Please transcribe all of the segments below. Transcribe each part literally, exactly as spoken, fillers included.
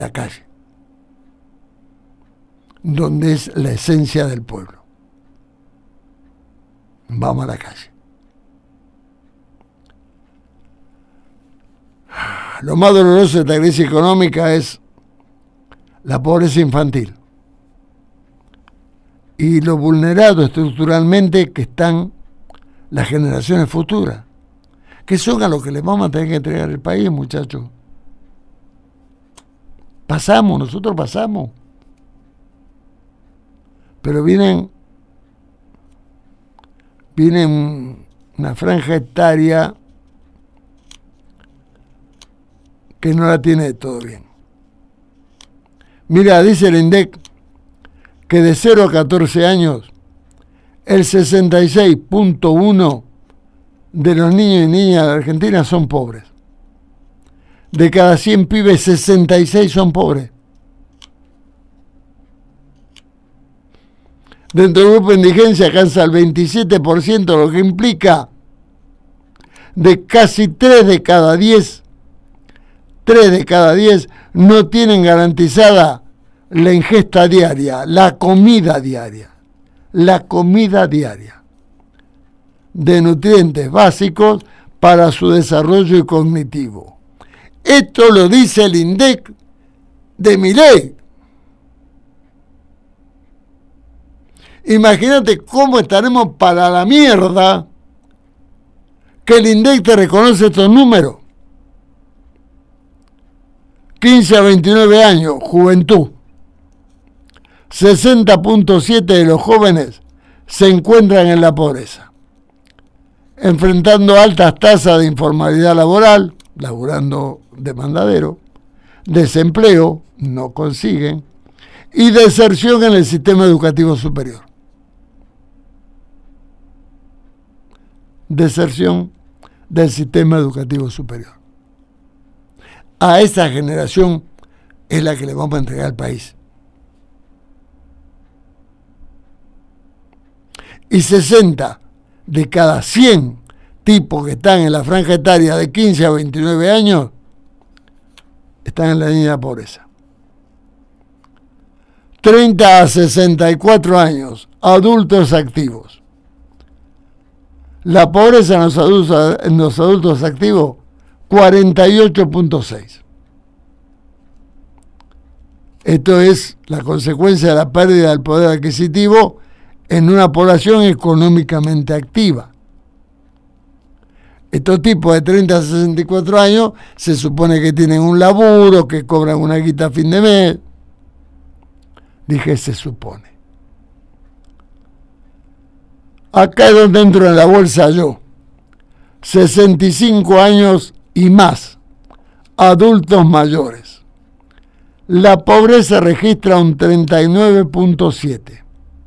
la calle, donde es la esencia del pueblo. Vamos a la calle. Lo más doloroso de esta crisis económica es la pobreza infantil y lo vulnerado estructuralmente que están las generaciones futuras, que son a los que les vamos a tener que entregar el país, muchachos. Pasamos, nosotros pasamos, pero vienen vienen una franja etaria que no la tiene todo bien. Mira, dice el INDEC que de cero a catorce años, el sesenta y seis punto uno de los niños y niñas de Argentina son pobres. De cada cien pibes, sesenta y seis son pobres. Dentro del grupo de indigencia alcanza el veintisiete por ciento, lo que implica de casi tres de cada diez, tres de cada diez no tienen garantizada la ingesta diaria, la comida diaria, la comida diaria de nutrientes básicos para su desarrollo cognitivo. Esto lo dice el INDEC de Milei. Imagínate cómo estaremos para la mierda que el INDEC te reconoce estos números. quince a veintinueve años, juventud. sesenta punto siete de los jóvenes se encuentran en la pobreza, enfrentando altas tasas de informalidad laboral, laburando de mandadero, desempleo, no consiguen, y deserción en el sistema educativo superior. Deserción del sistema educativo superior. A esa generación es la que le vamos a entregar al país. Y sesenta de cada cien tipos que están en la franja etaria de quince a veintinueve años están en la línea de pobreza. treinta a sesenta y cuatro años, adultos activos. La pobreza en los adultos, en los adultos activos, cuarenta y ocho punto seis. Esto es la consecuencia de la pérdida del poder adquisitivo en una población económicamente activa. Estos tipos de treinta a sesenta y cuatro años se supone que tienen un laburo, que cobran una guita a fin de mes. Dije, se supone. Acá es donde entro en la bolsa yo. sesenta y cinco años y más, adultos mayores. La pobreza registra un treinta y nueve punto siete.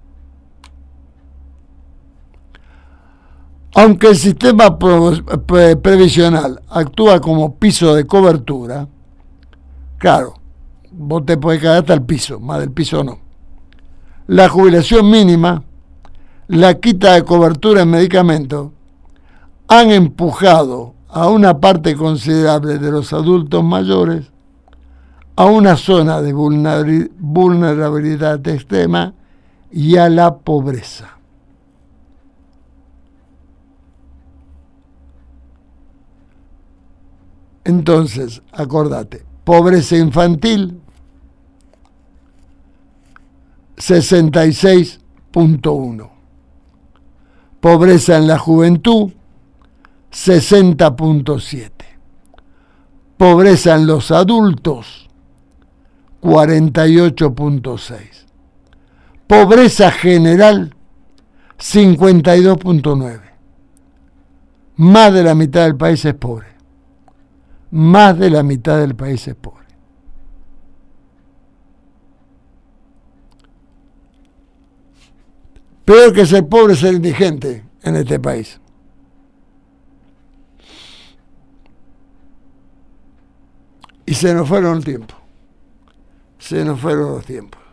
Aunque el sistema previsional actúa como piso de cobertura, claro, vos te podés quedar hasta el piso, más del piso no. La jubilación mínima, la quita de cobertura en medicamentos, han empujado a una parte considerable de los adultos mayores a una zona de vulnerabilidad extrema y a la pobreza. Entonces, acordate, pobreza infantil, sesenta y seis punto uno. Pobreza en la juventud, sesenta punto siete. Pobreza en los adultos, cuarenta y ocho punto seis. Pobreza general, cincuenta y dos punto nueve. Más de la mitad del país es pobre. Más de la mitad del país es pobre. Peor que ser pobre es ser indigente en este país. Y se nos fueron el tiempo. Se nos fueron los tiempos.